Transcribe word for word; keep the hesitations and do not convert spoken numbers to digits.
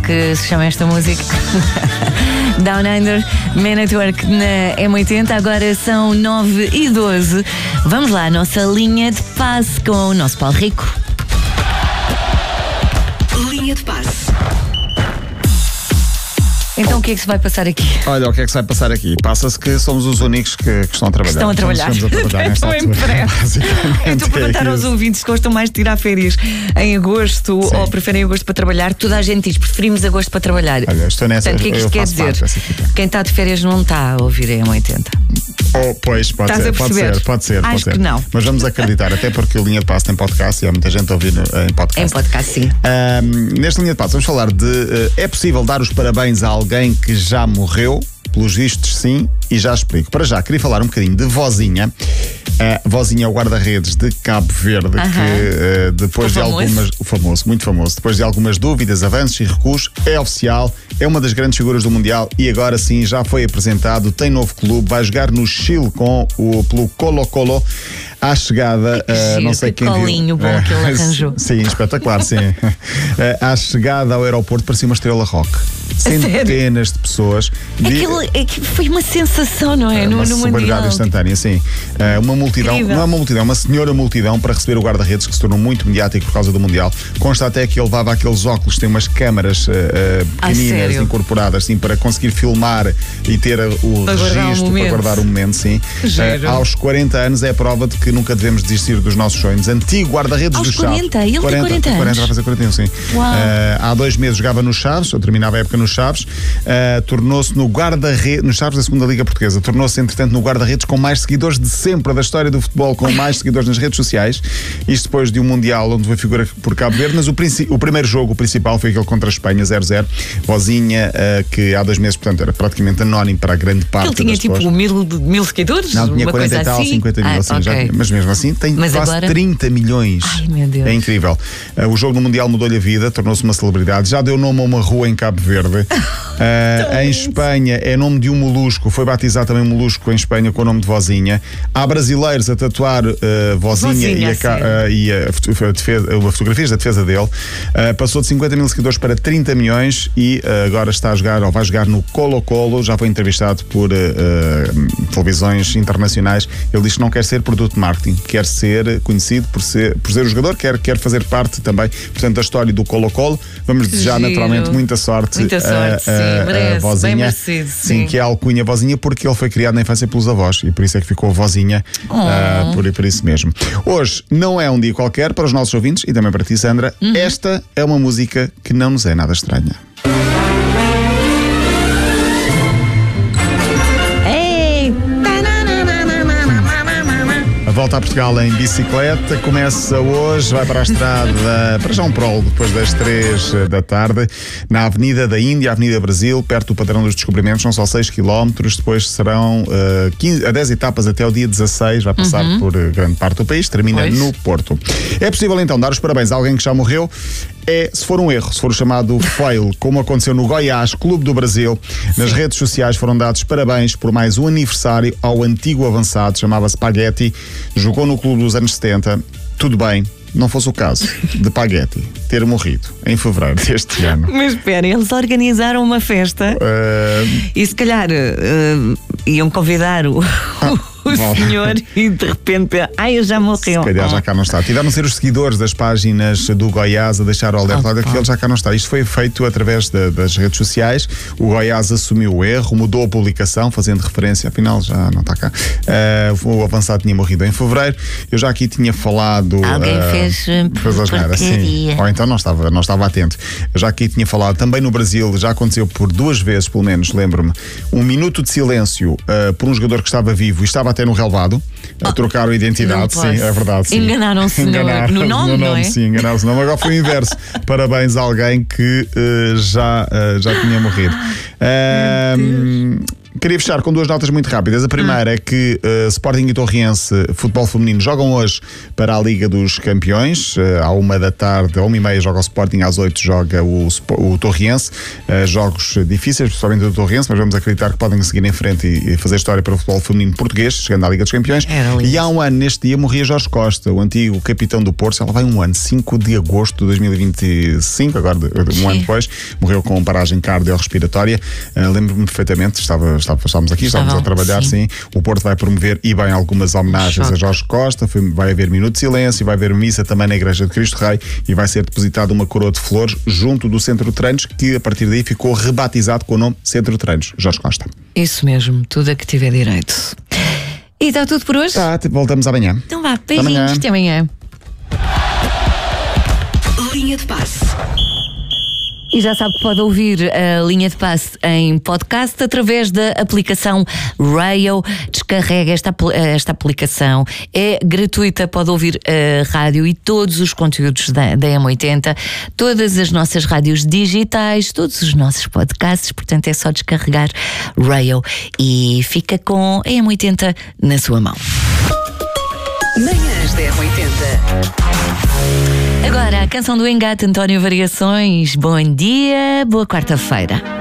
que se chama esta música. Down Under, Man at Work na M oitenta. Agora são nove e doze. Vamos lá, a nossa linha de passe com o nosso Paulo Rico. Linha de passe. Então o que é que se vai passar aqui? Olha, o que é que se vai passar aqui? Passa-se que somos os únicos que, que estão a trabalhar. Estão a trabalhar. Estamos a trabalhar nesta Então, altura. eu estou a perguntar aos ouvintes se gostam mais de tirar férias em agosto Sim. ou preferem agosto para trabalhar. Toda a gente diz, preferimos agosto para trabalhar. Olha, estou nessa. Portanto, o que é que eu isto quer faço parte dizer? dessa equipa. Quem está de férias não está a ouvir a M oitenta. Oh, pois, pode Estás ser, a pode perceber? ser, pode ser, pode Acho ser. que não. Mas vamos acreditar, até porque o Linha de Passe tem podcast e há muita gente a ouvir em podcast. Em podcast, sim. Um, nesta Linha de Passe vamos falar de uh, é possível dar os parabéns a alguém que já morreu? Pelos vistos, sim, e já explico. Para já, queria falar um bocadinho de Vozinha. A Vozinha é o guarda-redes de Cabo Verde, uh-huh. que uh, depois o de famoso. algumas. O famoso, muito famoso. Depois de algumas dúvidas, avanços e recuos, é oficial, é uma das grandes figuras do Mundial e agora sim já foi apresentado, tem novo clube, vai jogar no Chile com o, pelo Colo-Colo. À chegada, Ai, uh, não giro, sei que quem viu. colinho bom que ele arranjou. Sim, espetacular, sim. uh, à chegada ao aeroporto parecia uma estrela rock. Centenas sério? de pessoas. Aquilo, é que foi uma sensação, não é? Uh, No, uma no celebridade Mundial. instantânea, sim. Uh, uma multidão, Incrível. não é uma multidão, uma senhora multidão para receber o guarda-redes que se tornou muito mediático por causa do Mundial. Consta até que ele levava aqueles óculos, tem umas câmaras uh, pequeninas sério? incorporadas, assim, para conseguir filmar e ter o Para guardar registro um para momento. guardar o momento, sim. Giro. Uh, aos quarenta anos é a prova de que nunca devemos desistir dos nossos sonhos. Antigo guarda-redes Aos dos Chaves. quarenta? Ele tem quarenta anos? quarenta, vai fazer quarenta e um, sim. Uau. Uh, há dois meses jogava nos Chaves, eu terminava a época nos Chaves, uh, tornou-se no guarda-redes, nos Chaves da segunda Liga Portuguesa, tornou-se entretanto no guarda-redes com mais seguidores de sempre da história do futebol, com mais seguidores nas redes sociais. Isto depois de um Mundial onde foi figura por Cabo Verde, mas o, o primeiro jogo, o principal, foi aquele contra a Espanha, zero zero. Vozinha, uh, que há dois meses, portanto, era praticamente anónimo para a grande parte Ele tinha das tipo pessoas. mil, mil seguidores? Não, tinha uma quarenta coisa e tal, assim? cinquenta mil, ah, assim, já ok. tinha. Mas mesmo assim tem Mas quase agora? trinta milhões. Ai, meu Deus. É incrível. Uh, o jogo no Mundial mudou-lhe a vida, tornou-se uma celebridade, já deu nome a uma rua em Cabo Verde. Uh, em Espanha é nome de um molusco, foi batizado também um molusco em Espanha com o nome de Vozinha. Há brasileiros a tatuar uh, Vozinha, Vozinha, e, a, sim. uh, e a, foto- a defesa, a fotografias da defesa dele. Uh, passou de cinquenta mil seguidores para trinta milhões e uh, agora está a jogar, ou vai jogar no Colo-Colo. Já foi entrevistado por uh, uh, televisões internacionais. Ele diz que não quer ser produto de marketing, quer ser conhecido por ser, por ser o jogador, quer, quer fazer parte também, portanto, da história do Colo-Colo. Vamos desejar Giro. naturalmente muita sorte. Muita sorte, sim, a, a, merece, a Vozinha, bem merecido, sim, sim. que é a alcunha Vozinha porque ele foi criado na infância pelos avós e por isso é que ficou Vozinha, Oh. uh, por, por isso mesmo. Hoje não é um dia qualquer para os nossos ouvintes e também para ti, Sandra. Uhum. Esta é uma música que não nos é nada estranha. Ei! A volta a Portugal em bicicleta começa hoje, vai para a estrada, para já um prólogo, depois das três da tarde, na Avenida da Índia, Avenida Brasil, perto do Padrão dos Descobrimentos, são só seis quilómetros, depois serão uh, quinze a dez etapas até o dia dezasseis, vai passar Uhum. por uh, grande parte do país, termina Pois. no Porto. É possível então dar os parabéns a alguém que já morreu? É, se for um erro, se for o chamado fail, como aconteceu no Goiás, Clube do Brasil, nas Sim. redes sociais foram dados parabéns por mais um aniversário ao antigo avançado, chamava-se Spaghetti, jogou no clube dos anos setenta, tudo bem, não fosse o caso de Spaghetti ter morrido em fevereiro deste ano. Mas espera, eles organizaram uma festa Uh, e se calhar uh, iam convidar o, o bom. senhor e de repente, ai, eu já morreu. Se calhar já cá não está. Tiveram de ser os seguidores das páginas do Goiás a deixar o alerta Oh, olha, que oh. ele já cá não está. Isto foi feito através de- das redes sociais. O Goiás assumiu o erro, mudou a publicação, fazendo referência, afinal já não está cá. Uh, o avançado tinha morrido em fevereiro. Eu já aqui tinha falado. Alguém uh, fez, uh, fez asneira, sim. porcaria. Ou então não estava, não estava atento. Eu já aqui tinha falado, também no Brasil, já aconteceu por duas vezes, pelo menos, lembro-me, um minuto de silêncio uh, por um jogador que estava vivo e estava até no relvado. A trocar a identidade, não sim, posso. é verdade. Sim. Enganaram-se no- Enganaram-se no nome, no não é? Sim, enganaram-se no nome. Agora foi o inverso. Parabéns a alguém que uh, já, uh, já tinha morrido. Um, Queria fechar com duas notas muito rápidas. A primeira hum. é que uh, Sporting e Torriense, futebol feminino, jogam hoje para a Liga dos Campeões. Uh, à uma da tarde, à uma e meia joga o Sporting, às oito joga o, o Torriense. Uh, jogos difíceis, principalmente do Torriense, mas vamos acreditar que podem seguir em frente e, e fazer história para o futebol feminino português, chegando à Liga dos Campeões. E há um ano, neste dia, morria Jorge Costa, o antigo capitão do Porto. Ela vai um ano, cinco de agosto de dois mil e vinte e cinco, agora um Sim. ano depois, morreu com paragem cardiorrespiratória. Uh, lembro-me perfeitamente, estava, estava, estávamos aqui, estávamos a trabalhar, sim. sim. O Porto vai promover e bem algumas homenagens Choque. a Jorge Costa. Foi, vai haver minuto de silêncio, vai haver missa também na Igreja de Cristo Rei e vai ser depositada uma coroa de flores junto do Centro de Treinos, que a partir daí ficou rebatizado com o nome Centro de Treinos Jorge Costa. Isso mesmo, tudo a que tiver direito. E está tudo por hoje? Tá, voltamos amanhã. Então vá, beijinhos, até amanhã. Linha de passe. E já sabe que pode ouvir a Linha de Passe em podcast através da aplicação Rail. Descarrega esta, esta aplicação, é gratuita, pode ouvir a rádio e todos os conteúdos da, da M oitenta, todas as nossas rádios digitais, todos os nossos podcasts, portanto é só descarregar Rail e fica com a M oitenta na sua mão. Manhãs da M oitenta. Agora, a canção do Engate, António Variações. Bom dia, boa quarta-feira.